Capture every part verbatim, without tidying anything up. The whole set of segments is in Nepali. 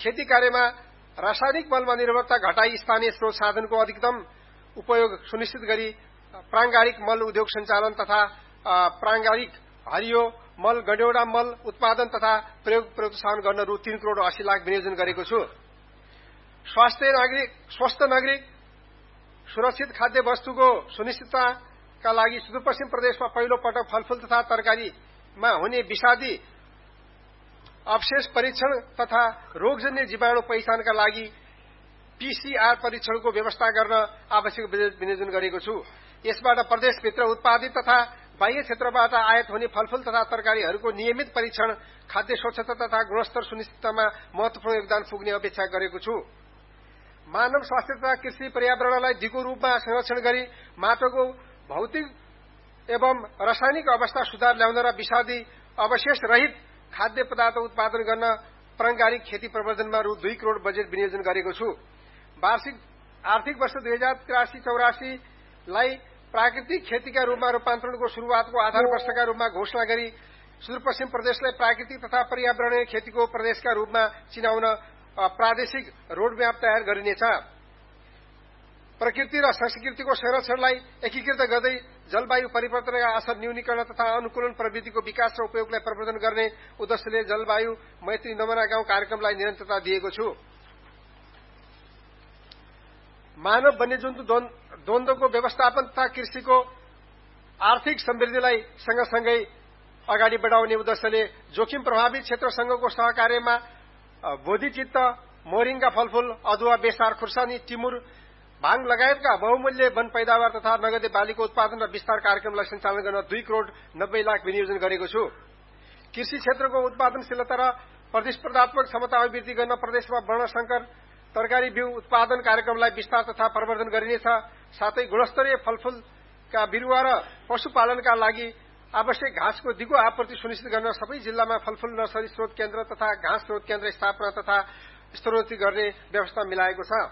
खेती कार्यमा रासायनिक मलमा निर्भरता घटाई स्थानीय स्रोत साधनको अधिकतम उपयोग सुनिश्चित गरी प्रांगारिक मल उद्योग सञ्चालन तथा प्रांगारिक हरियो मल गड्यौडा मल उत्पादन तथा प्रयोग प्रोत्साहन गर्न रु तीन करोड़ अस्सी लाख विनियोजन गरेको छु। स्वास्थ्य नागरिक स्वस्थ नागरिक सुरक्षित खाद्य वस्तुको सुनिश्चितताका लागि सुदूरपश्चिम प्रदेशमा पहिलो पटक फलफूल तथा तरकारीमा हुने विषादी अवशेष परीक्षण तथा रोगजन्य जीवाणु पहिचानका लागि पीसीआर परीक्षणको व्यवस्था गर्न आवश्यक बजेट विनियोजन गरेको छु। यसबाट प्रदेशभित्र उत्पादित तथा बाह्य क्षेत्रबाट आयात हुने फलफूल तथा तरकारीहरूको नियमित परीक्षण खाद्य स्वच्छता तथा गुणस्तर सुनिश्चिततामा महत्वपूर्ण योगदान पुग्ने अपेक्षा गरेको छु। मानव स्वास्थ्य तथा कृषि पर्यावरणलाई दिगो रूपमा संरक्षण गरी माटोको भौतिक एवं रासायनिक अवस्था सुधार ल्याउन र विषादी अवशेष रहित खाद्य पदार्थ उत्पादन गर्न प्रांगारिक खेती प्रवर्धनमा रु दुई करोड़ बजेट विनियोजन गरेको छु। वार्षिक आर्थिक वर्ष दुई हजार त्रियासी चौरासी लाई प्राकृतिक खेतीका रूपमा रूपान्तरणको शुरूआतको आधार वर्षका रूपमा घोषणा गरी सुदूरपश्चिम प्रदेशलाई प्राकृतिक तथा पर्यावरणीय खेतीको प्रदेशका रूपमा चिनाउन प्रादेशिक रोडम्याप तयार गरिनेछ। प्रकृति र संस्कृतिको संरक्षणलाई एकीकृत गर्दै जलवायु परिवर्तनका असर न्यूनीकरण तथा अनुकूलन प्रविधिको विकास र उपयोगलाई प्रवर्धन गर्ने उद्देश्यले जलवायु मैत्री नमूना गाउँ कार्यक्रमलाई निरन्तरता दिएको छु। मानव वन्यजन्तु द्वन्द्वको व्यवस्थापन तथा कृषिको आर्थिक समृद्धिलाई सँगसँगै अगाडि बढाउने उद्देश्यले जोखिम प्रभावित क्षेत्रसँगको सहकार्यमा बोधिचित्त मोरिंगा फलफूल अदुवा बेसार खुर्सानी टिमुर भाङ लगायतका बहुमूल्य वन पैदावार तथा नगदे बालीको उत्पादन र विस्तार कार्यक्रमलाई सञ्चालन गर्न दुई करोड़ नब्बे लाख विनियोजन गरेको छु। कृषि क्षेत्रको उत्पादनशीलता र प्रतिस्पर्धात्मक क्षमता अभिवृद्धि गर्न प्रदेशमा वर्णशंकर तरकारी बिउ उत्पादन कार्यक्रमलाई विस्तार तथा प्रवर्धन गरिनेछ। साथै गुणस्तरीय फलफूलका बिरुवा र पशुपालनका लागि आवश्यक घाँसको दिगो आपूर्ति सुनिश्चित गर्न सबै जिल्लामा फलफूल नर्सरी स्रोत केन्द्र तथा घाँस स्रोत केन्द्र स्थापना तथा स्तरोन्नति गर्ने व्यवस्था मिलाएको छ।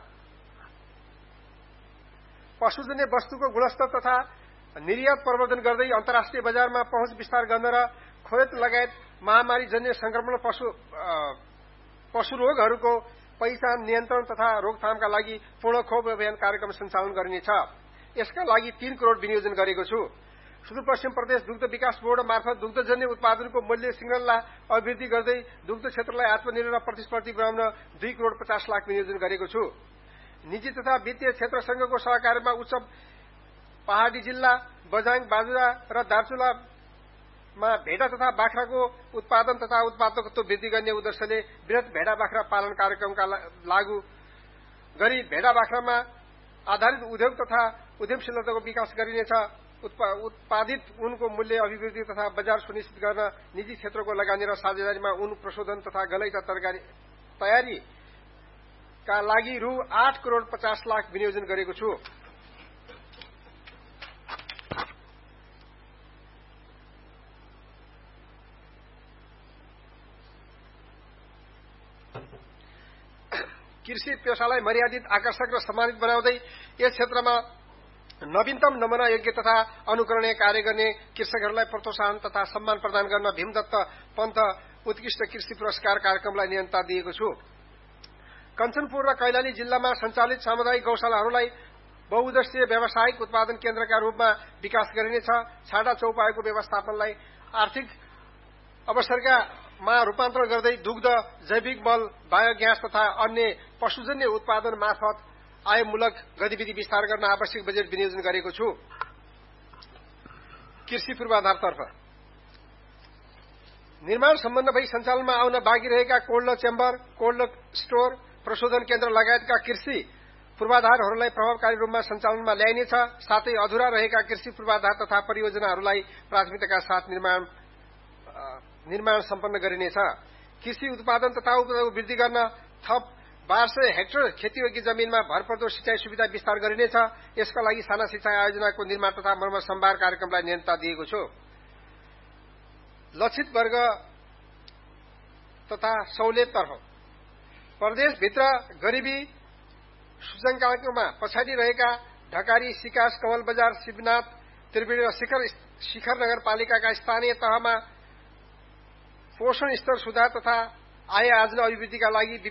पशुजन्य वस्तुको गुणस्तर तथा निर्यात प्रवर्धन गर्दै अन्तर्राष्ट्रिय बजारमा पहुँच विस्तार गर्न र खोत लगायत महामारीजन्य संक्रमण पशु पशु रोगहरूको पहिचान नियन्त्रण तथा रोकथामका लागि पूर्ण खोप अभियान कार्यक्रम सञ्चालन गरिनेछ। यसका लागि तीन करोड़ विनियोजन गरेको छु। सुदूरपश्चिम प्रदेश दुग्ध विकास बोर्ड मार्फत दुग्धजन्य उत्पादनको मूल्य श्रृंखला अभिवृद्धि गर्दै दुग्ध क्षेत्रलाई आत्मनिर्भर र प्रतिस्पर्धी बनाउन दुई करोड़ पचास लाख विनियोजन गरेको छु। निजी तथा वित्तीय क्षेत्रसँगको सहकार्यमा उच्च पहाड़ी जिल्ला बझाङ बाजुरा र दार्चुलामा भेडा तथा बाख्राको उत्पादन तथा उत्पादकत्व वृद्धि गर्ने उद्देश्यले वृहत भेडा बाख्रा पालन कार्यक्रमका लागू गरी भेडा बाख्रामा आधारित उद्योग तथा उद्यमशीलताको विकास गरिनेछ। उत्पादित उनको मूल्य अभिवृद्धि तथा बजार सुनिश्चित गर्न निजी क्षेत्रको लगानी र साझेदारीमा उन प्रशोधन तथा गलैचा तरकारी तयारीका लागि रु आठ करोड़ पचास लाख विनियोजन गरेको छु। कृषि पेशालाई मर्यादित आकर्षक र सम्मानित बनाउँदै यस क्षेत्रमा नवीनतम नमूना योग्य तथा अनुकरणीय कार्य गर्ने कृषकहरूलाई प्रोत्साहन तथा सम्मान प्रदान गर्न भीमदत्त पन्थ उत्कृष्ट कृषि पुरस्कार कार्यक्रमलाई निरन्तरता दिएको छु। कञ्चनपुर र कैलाली जिल्लामा सञ्चालित सामुदायिक गौशालाहरूलाई बहुउद्देश्यीय व्यावसायिक उत्पादन केन्द्रका रूपमा विकास गरिनेछ। छाडा चौपाएको व्यवस्थापनलाई आर्थिक अवसरका मा रूपान्तरण गर्दै दुग्ध जैविक मल बायोग्यास तथा अन्य पशुजन्य उत्पादन मार्फत आयमूलक गतिविधि विस्तार गर्न आवश्यक बजेट विनियोजन गरेको छु। कृषि पूर्वाधारतर्फ निर्माण सम्बन्ध भई सञ्चालनमा आउन बाँकी रहेका कोल्ड चेम्बर कोल्ड स्टोर प्रशोधन केन्द्र लगायतका कृषि पूर्वाधारहरूलाई प्रभावकारी रूपमा सञ्चालनमा ल्याइनेछ। साथै अधुरा रहेका कृषि पूर्वाधार तथा परियोजनाहरूलाई प्राथमिकताका साथ निर्माण निर्माण सम्पन्न गरिनेछ। कृषि उत्पादन तथा उपभोग वृद्धि गर्न थप बाह्र सय हेक्टर खेतीयोग्य जमिनमा भरपर्दो सिंचाई सुविधा विस्तार गरिनेछ। यसका लागि साना सिंचाई आयोजनाको निर्माण तथा मर्मत सम्भार कार्यक्रमलाई निरन्तरता दिएको छु। लक्षित वर्ग तथा सहुलियततर्फ प्रदेशभित्र गरिबी सूचकाङ्कमा पछाडि रहेका ढकारी सिकास कमल बजार शिवनाथ त्रिवेणी र शिखर शिखर नगरपालिकाका स्थानीय तहमा पोषण स्तर सुधार तथा आय आर्जन अभिवृद्धिका लागि